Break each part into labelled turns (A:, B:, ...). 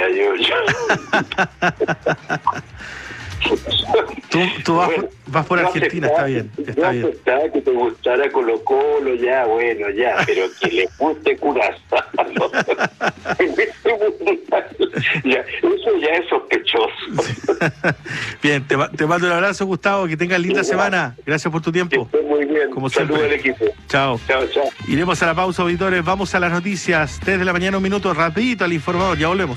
A: mira,
B: Tú vas por Argentina, está bien. Está bien.
A: Aceptaba que te gustara Colo-Colo, ya, bueno, ya, pero que le guste Curazao. Ya, eso ya es sospechoso.
B: Bien, te mando un abrazo, Gustavo, que tengas linda semana. Gracias por tu tiempo.
A: Que estés muy bien.
B: Como
A: Saludos
B: siempre.
A: al equipo.
B: Chao.
A: Chao, chao.
B: Iremos a la pausa, auditores. Vamos a las noticias. 3 de la mañana, 1 minuto, rapidito al informador. Ya volvemos.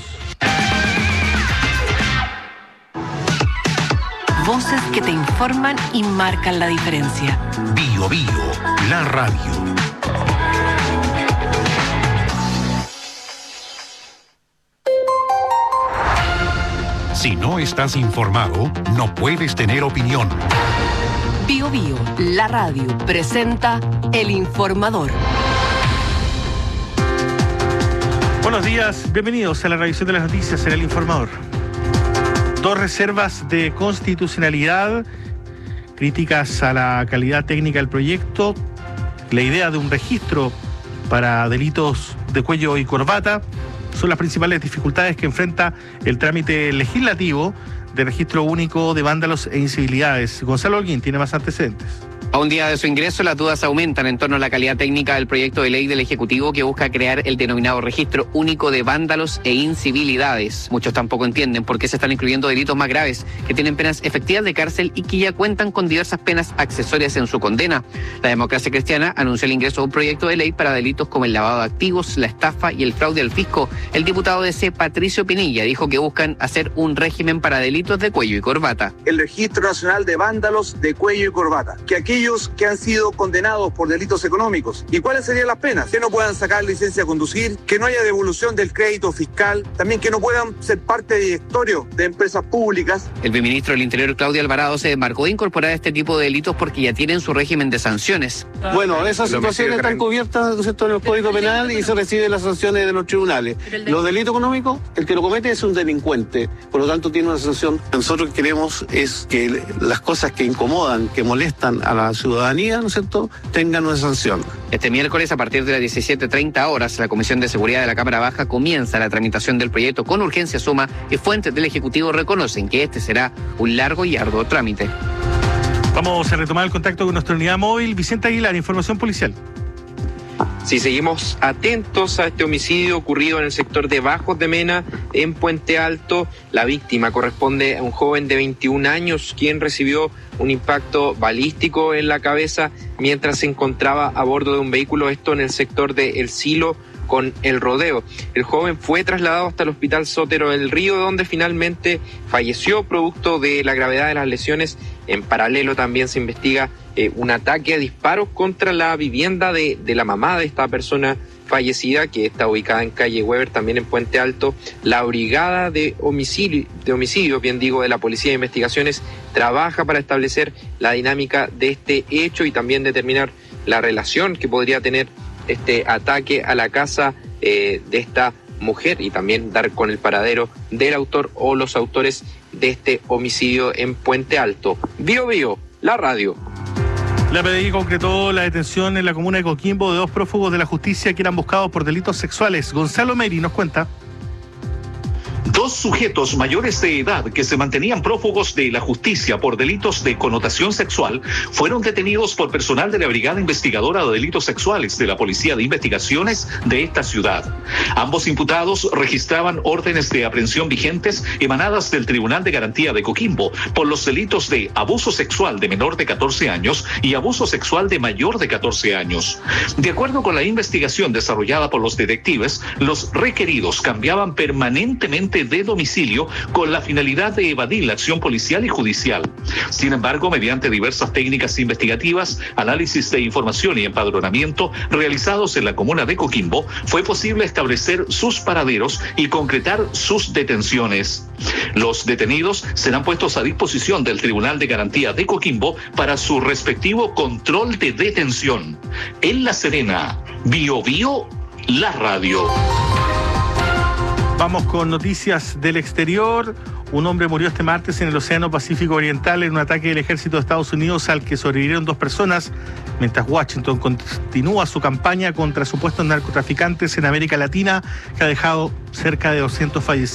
C: Voces que te informan y marcan la diferencia.
D: Bio Bio, la radio. Si no estás informado, no puedes tener opinión.
C: Bio Bio, la radio, presenta El Informador.
B: Buenos días, bienvenidos a la revisión de las noticias en El Informador. 2 reservas de constitucionalidad, críticas a la calidad técnica del proyecto, la idea de un registro para delitos de cuello y corbata, son las principales dificultades que enfrenta el trámite legislativo de registro único de vándalos e incivilidades. Gonzalo Holguín tiene más antecedentes.
E: A un día de su ingreso, las dudas aumentan en torno a la calidad técnica del proyecto de ley del Ejecutivo que busca crear el denominado registro único de vándalos e incivilidades. Muchos tampoco entienden por qué se están incluyendo delitos más graves, que tienen penas efectivas de cárcel y que ya cuentan con diversas penas accesorias en su condena. La Democracia Cristiana anunció el ingreso de un proyecto de ley para delitos como el lavado de activos, la estafa y el fraude al fisco. El diputado de C, Patricio Pinilla, dijo que buscan hacer un régimen para delitos de cuello y corbata.
F: El Registro Nacional de Vándalos de Cuello y Corbata. Que aquellos que han sido condenados por delitos económicos. ¿Y cuáles serían las penas? Que no puedan sacar licencia de conducir, que no haya devolución del crédito fiscal, también que no puedan ser parte de directorio de empresas públicas.
E: El viceministro del Interior, Claudio Alvarado, se desmarcó de incorporar este tipo de delitos porque ya tienen su régimen de sanciones.
G: Bueno, esas situaciones están cubiertas, ¿no es cierto?, en el Código Penal y se reciben las sanciones de los tribunales. Los delitos económicos, el que lo comete es un delincuente, por lo tanto tiene una sanción. Nosotros queremos es que las cosas que incomodan, que molestan a la ciudadanía, ¿no es cierto?, tengan una sanción.
E: Este miércoles, a partir de las 17:30 horas, la Comisión de Seguridad de la Cámara Baja comienza la tramitación del proyecto con urgencia suma y fuentes del Ejecutivo reconocen que este será un largo y arduo trámite.
B: Vamos a retomar el contacto con nuestra unidad móvil. Vicente Aguilar, información policial.
H: Sí, seguimos atentos a este homicidio ocurrido en el sector de Bajos de Mena, en Puente Alto. La víctima corresponde a un joven de 21 años, quien recibió un impacto balístico en la cabeza mientras se encontraba a bordo de un vehículo, esto en el sector de El Silo con El Rodeo. El joven fue trasladado hasta el Hospital Sotero del Río, donde finalmente falleció producto de la gravedad de las lesiones. En paralelo también se investiga un ataque a disparos contra la vivienda de la mamá de esta persona fallecida, que está ubicada en calle Weber, también en Puente Alto. La brigada de homicidio, de la Policía de Investigaciones trabaja para establecer la dinámica de este hecho y también determinar la relación que podría tener este ataque a la casa de esta mujer y también dar con el paradero del autor o los autores de este homicidio en Puente Alto. Bio Bio, la radio.
B: La PDI concretó la detención en la comuna de Coquimbo de 2 prófugos de la justicia que eran buscados por delitos sexuales. Gonzalo Meri nos cuenta.
I: 2 sujetos mayores de edad que se mantenían prófugos de la justicia por delitos de connotación sexual fueron detenidos por personal de la Brigada Investigadora de Delitos Sexuales de la Policía de Investigaciones de esta ciudad. Ambos imputados registraban órdenes de aprehensión vigentes emanadas del Tribunal de Garantía de Coquimbo por los delitos de abuso sexual de menor de 14 años y abuso sexual de mayor de 14 años. De acuerdo con la investigación desarrollada por los detectives, los requeridos cambiaban permanentemente de domicilio con la finalidad de evadir la acción policial y judicial. Sin embargo, mediante diversas técnicas investigativas, análisis de información y empadronamiento realizados en la comuna de Coquimbo, fue posible establecer sus paraderos y concretar sus detenciones. Los detenidos serán puestos a disposición del Tribunal de Garantía de Coquimbo para su respectivo control de detención. En La Serena, Bio Bio, la radio.
B: Vamos con noticias del exterior. Un hombre murió este martes en el Océano Pacífico Oriental en un ataque del ejército de Estados Unidos al que sobrevivieron 2 personas, mientras Washington continúa su campaña contra supuestos narcotraficantes en América Latina, que ha dejado cerca de 200 fallecidos.